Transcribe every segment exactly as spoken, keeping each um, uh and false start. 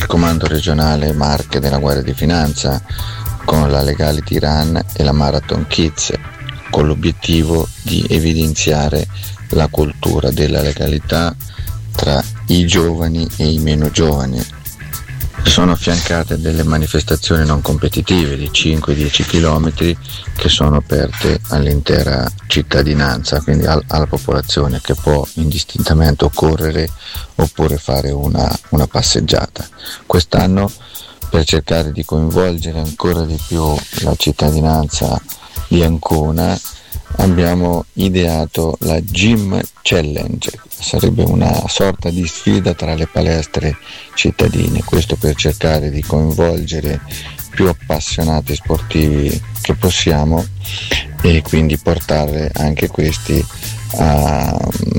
comando regionale Marche della Guardia di Finanza con la Legality Run e la Marathon Kids, con l'obiettivo di evidenziare la cultura della legalità tra i giovani e i meno giovani. Sono affiancate delle manifestazioni non competitive di cinque dieci chilometri che sono aperte all'intera cittadinanza, quindi al, alla popolazione, che può indistintamente o correre oppure fare una, una passeggiata. Quest'anno, per cercare di coinvolgere ancora di più la cittadinanza di Ancona, abbiamo ideato la Gym Challenge. Sarebbe una sorta di sfida tra le palestre cittadine, questo per cercare di coinvolgere più appassionati sportivi che possiamo e quindi portare anche questi a,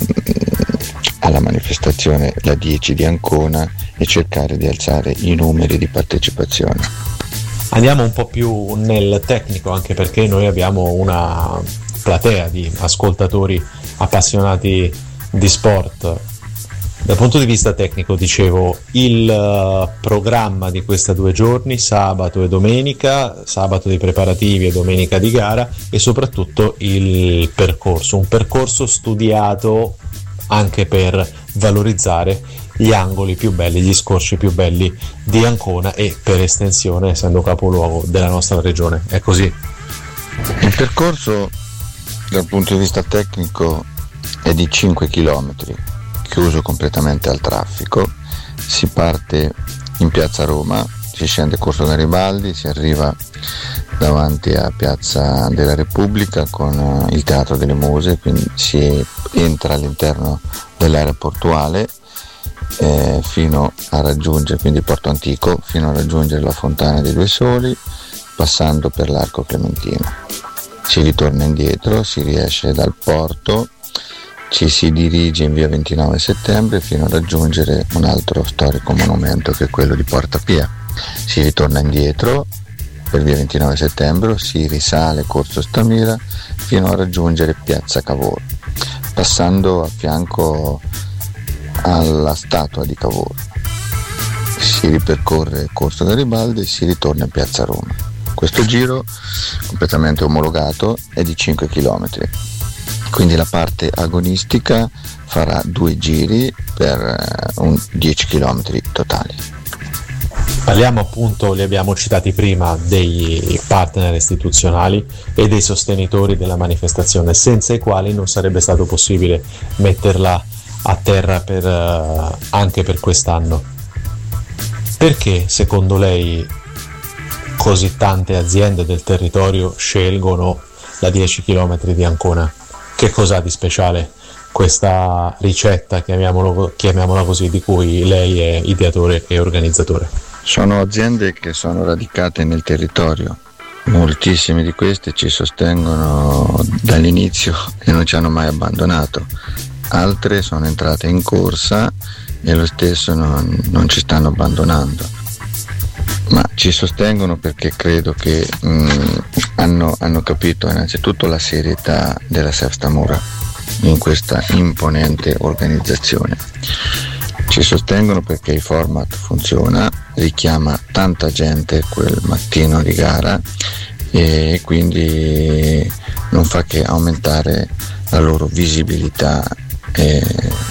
alla manifestazione la dieci di Ancona e cercare di alzare i numeri di partecipazione. Andiamo un po' più nel tecnico, anche perché noi abbiamo una platea di ascoltatori appassionati di sport. Dal punto di vista tecnico, dicevo, il uh, programma di questi due giorni, sabato e domenica, sabato dei preparativi e domenica di gara, e soprattutto il percorso, un percorso studiato anche per valorizzare gli angoli più belli, gli scorci più belli di Ancona e per estensione, essendo capoluogo della nostra regione. È così? Il percorso dal punto di vista tecnico è di cinque chilometri, chiuso completamente al traffico. Si parte in piazza Roma, si scende Corso Garibaldi, si arriva davanti a Piazza della Repubblica con il Teatro delle Muse, quindi si entra all'interno dell'area portuale eh, fino a raggiungere, quindi Porto Antico, fino a raggiungere la Fontana dei Due Soli, passando per l'Arco Clementino. Si ritorna indietro, si riesce dal porto, ci si dirige in via ventinove settembre fino a raggiungere un altro storico monumento che è quello di Porta Pia. Si ritorna indietro per via ventinove settembre, si risale Corso Stamira fino a raggiungere Piazza Cavour, passando a fianco alla statua di Cavour. Si ripercorre Corso Garibaldi e si ritorna in piazza Roma. Questo giro, completamente omologato, è di cinque chilometri. Quindi la parte agonistica farà due giri per un dieci chilometri totali. Parliamo appunto, li abbiamo citati prima, dei partner istituzionali e dei sostenitori della manifestazione, senza i quali non sarebbe stato possibile metterla a terra per, uh, anche per quest'anno. Perché secondo lei così tante aziende del territorio scelgono la dieci chilometri di Ancona? Che cos'ha di speciale questa ricetta, chiamiamolo, chiamiamola così, di cui lei è ideatore e organizzatore? Sono aziende che sono radicate nel territorio, moltissime di queste ci sostengono dall'inizio e non ci hanno mai abbandonato, altre sono entrate in corsa e lo stesso non, non ci stanno abbandonando, ma ci sostengono perché credo che mh, hanno, hanno capito innanzitutto la serietà della Sefstamura in questa imponente organizzazione. Ci sostengono perché il format funziona, richiama tanta gente quel mattino di gara e quindi non fa che aumentare la loro visibilità e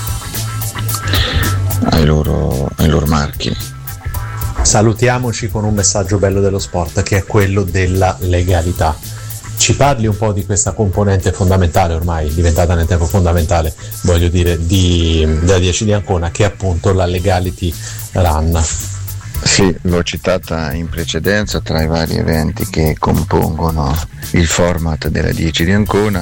ai loro, ai loro marchi. Salutiamoci con un messaggio bello dello sport, che è quello della legalità. Ci parli un po' di questa componente fondamentale, ormai diventata nel tempo fondamentale, voglio dire, di, della dieci di Ancona, che è appunto la Legality Run. Sì, l'ho citata in precedenza tra i vari eventi che compongono il format della dieci di Ancona.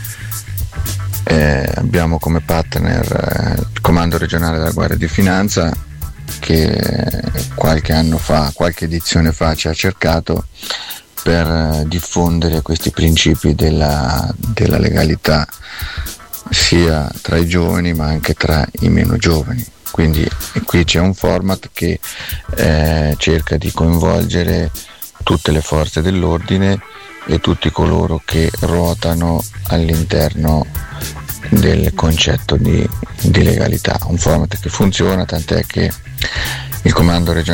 Eh, abbiamo come partner eh, il Comando Regionale della Guardia di Finanza, che qualche anno fa, qualche edizione fa ci ha cercato per diffondere questi principi della, della legalità sia tra i giovani ma anche tra i meno giovani. Quindi qui c'è un format che eh, cerca di coinvolgere tutte le forze dell'ordine e tutti coloro che ruotano all'interno del concetto di, di legalità. Un format che funziona, tant'è che il Comando Regionale